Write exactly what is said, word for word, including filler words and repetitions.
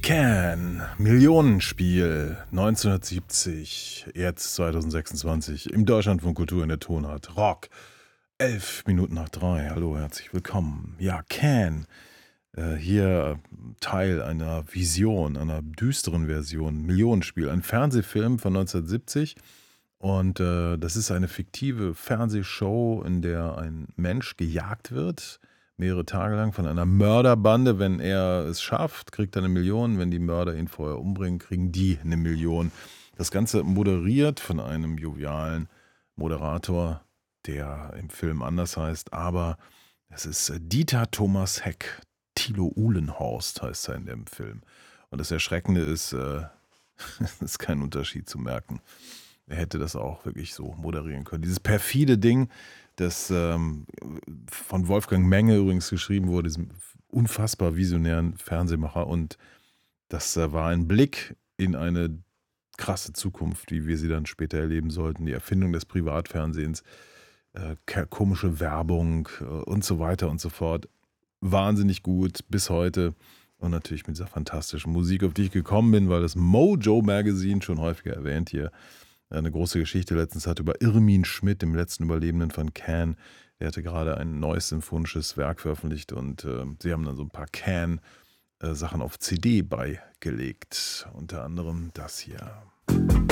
Can, Millionenspiel, neunzehnhundertsiebzig, jetzt zweitausendsechsundzwanzig, im Deutschlandfunk Kultur in der Tonart. Rock, elf Minuten nach drei. Hallo, herzlich willkommen. Ja, Can, äh, hier Teil einer Vision, einer düsteren Version, Millionenspiel, ein Fernsehfilm von neunzehnhundertsiebzig. Und äh, das ist eine fiktive Fernsehshow, in der ein Mensch gejagt wird, mehrere Tage lang von einer Mörderbande. Wenn er es schafft, kriegt er eine Million. Wenn die Mörder ihn vorher umbringen, kriegen die eine Million. Das Ganze moderiert von einem jovialen Moderator, der im Film anders heißt, aber es ist äh, Dieter Thomas Heck. Thilo Uhlenhorst heißt er in dem Film. Und das Erschreckende ist, äh, es ist kein Unterschied zu merken. Er hätte das auch wirklich so moderieren können. Dieses perfide Ding, das ähm, von Wolfgang Menge übrigens geschrieben wurde, diesem unfassbar visionären Fernsehmacher. Und das äh, war ein Blick in eine krasse Zukunft, wie wir sie dann später erleben sollten. Die Erfindung des Privatfernsehens, äh, ke- komische Werbung äh, und so weiter und so fort. Wahnsinnig gut bis heute. Und natürlich mit dieser fantastischen Musik, auf die ich gekommen bin, weil das Mojo Magazine, schon häufiger erwähnt hier, eine große Geschichte letztens hat über Irmin Schmidt, dem letzten Überlebenden von Can. Der hatte gerade ein neues symphonisches Werk veröffentlicht und äh, sie haben dann so ein paar Can-Sachen auf C D beigelegt. Unter anderem das hier.